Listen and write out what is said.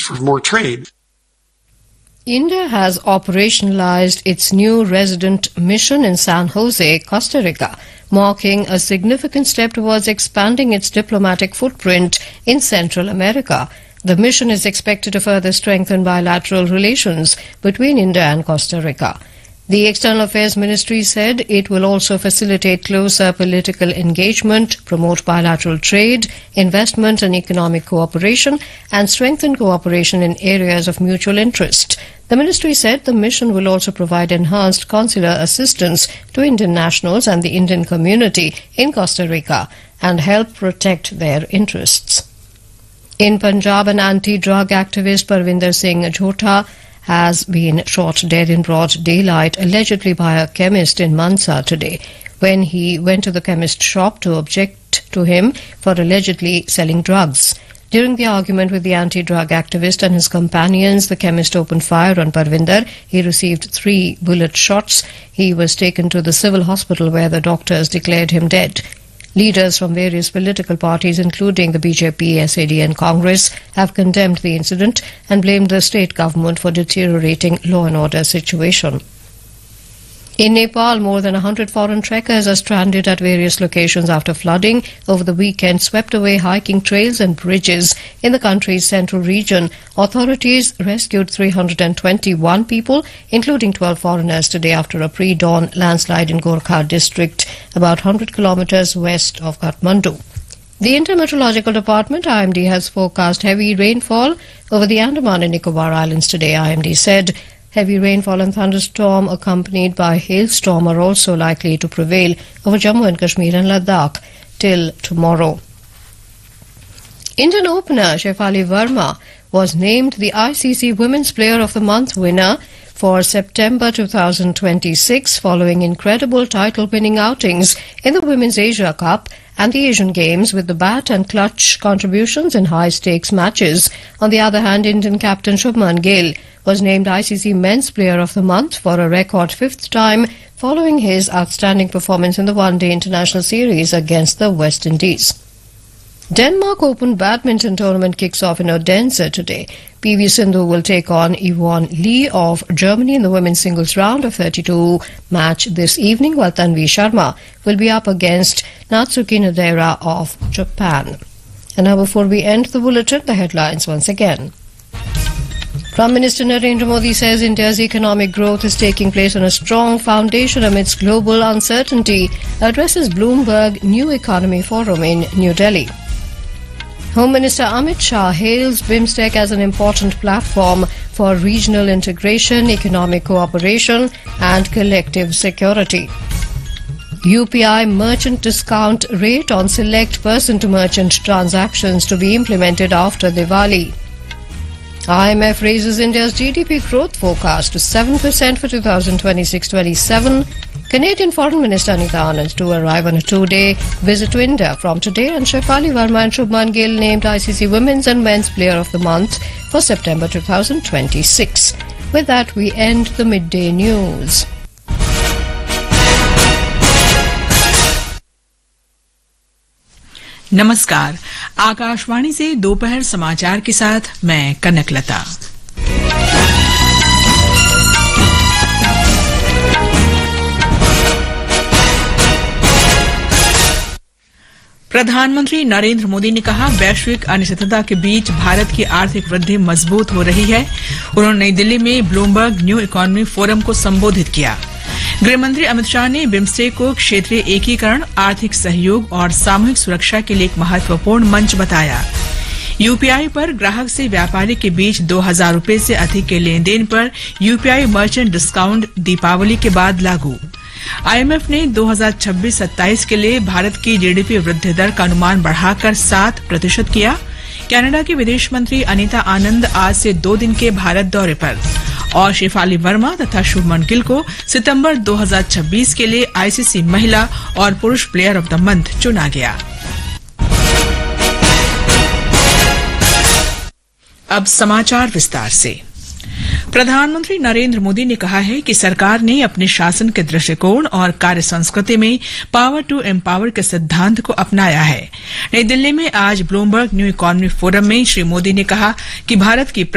for more trade. India has operationalized its new resident mission in San Jose, Costa Rica, marking a significant step towards expanding its diplomatic footprint in Central America. The mission is expected to further strengthen bilateral relations between India and Costa Rica. The External Affairs Ministry said it will also facilitate closer political engagement, promote bilateral trade, investment and economic cooperation, and strengthen cooperation in areas of mutual interest. The ministry said the mission will also provide enhanced consular assistance to Indian nationals and the Indian community in Costa Rica and help protect their interests. In Punjab, an anti-drug activist Parvinder Singh Jhota has been shot dead in broad daylight, allegedly by a chemist in Mansa today, when he went to the chemist shop to object to him for allegedly selling drugs. During the argument with the anti-drug activist and his companions, the chemist opened fire on Parvinder. He received 3 bullet shots. He was taken to the civil hospital where the doctors declared him dead. Leaders from various political parties, including the BJP, SAD and Congress, have condemned the incident and blamed the state government for deteriorating law and order situation. In Nepal, more than 100 foreign trekkers are stranded at various locations after flooding over the weekend swept away hiking trails and bridges in the country's central region. Authorities rescued 321 people, including 12 foreigners, today after a pre-dawn landslide in Gorkha district, about 100 kilometers west of Kathmandu. The Intermeteorological Department, IMD, has forecast heavy rainfall over the Andaman and Nicobar Islands today. IMD said heavy rainfall and thunderstorm accompanied by hailstorm are also likely to prevail over Jammu and Kashmir and Ladakh till tomorrow. Indian opener Shefali Verma was named the ICC Women's Player of the Month winner for September 2026 following incredible title-winning outings in the Women's Asia Cup and the Asian Games with the bat and clutch contributions in high-stakes matches. On the other hand, Indian captain Shubman Gill was named ICC Men's Player of the Month for a record 5th time following his outstanding performance in the one-day international series against the West Indies. Denmark Open badminton tournament kicks off in Odense today. PV Sindhu will take on Yvonne Lee of Germany in the women's singles round of 32 match this evening, while Tanvi Sharma will be up against Natsuki Nodaira of Japan. And now, before we end the bulletin, the headlines once again. Prime Minister Narendra Modi says India's economic growth is taking place on a strong foundation amidst global uncertainty, addresses Bloomberg New Economy Forum in New Delhi. Home Minister Amit Shah hails BIMSTEC as an important platform for regional integration, economic cooperation and collective security. UPI merchant discount rate on select person-to-merchant transactions to be implemented after Diwali. IMF raises India's GDP growth forecast to 7% for 2026-27. Canadian Foreign Minister Anita Anand to arrive on a 2-day visit to India from today, and Shefali Verma and Shubman Gill named ICC Women's and Men's Player of the Month for September 2026. With that, we end the midday news. नमस्कार, आकाशवाणी से दोपहर समाचार के साथ मैं कनकलता। प्रधानमंत्री नरेंद्र मोदी ने कहा, वैश्विक अनिश्चितता के बीच भारत की आर्थिक वृद्धि मजबूत हो रही है। उन्होंने नई दिल्ली में ब्लूमबर्ग न्यू इकोनॉमी फोरम को संबोधित किया। गृहमंत्री अमित शाह ने बिम्स्टेक को क्षेत्रीय एकीकरण, आर्थिक सहयोग और सामूहिक सुरक्षा के लिए एक महत्वपूर्ण मंच बताया। यूपीआई पर ग्राहक से व्यापारी के बीच 2000 रुपए से अधिक के लेन देन पर यूपीआई मर्चेंट डिस्काउंट दीपावली के बाद लागू। आईएमएफ ने 2026-27 के लिए भारत की जीडीपी वृद्धि दर का अनुमान बढ़ाकर 7% किया। कनाडा की विदेश मंत्री अनीता आनंद आज से 2 दिन के भारत दौरे पर। और शेफाली वर्मा तथा शुभमन गिल को सितंबर 2026 के लिए आईसीसी महिला और पुरुष प्लेयर ऑफ द मंथ चुना गया। अब समाचार विस्तार से। प्रधानमंत्री नरेंद्र मोदी ने कहा है कि सरकार ने अपने शासन के दृष्टिकोण और कार्य संस्कृति में पावर टू एम्पावर के सिद्धांत को अपनाया है। नई दिल्ली में आज ब्लूमबर्ग न्यू इकोनॉमी फोरम में श्री मोदी ने कहा कि भारत की